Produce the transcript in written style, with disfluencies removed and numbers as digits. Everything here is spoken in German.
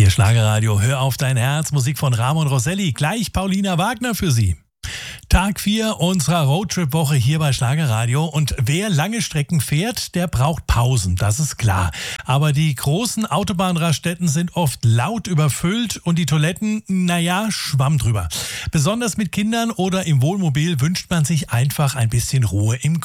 Hier Schlagerradio, hör auf dein Herz, Musik von Ramon Rosselli, gleich Paulina Wagner für Sie. Tag 4 unserer Roadtrip-Woche hier bei Schlagerradio. Und wer lange Strecken fährt, der braucht Pausen, das ist klar. Aber die großen Autobahnraststätten sind oft laut überfüllt und die Toiletten, Schwamm drüber. Besonders mit Kindern oder im Wohnmobil wünscht man sich einfach ein bisschen Ruhe im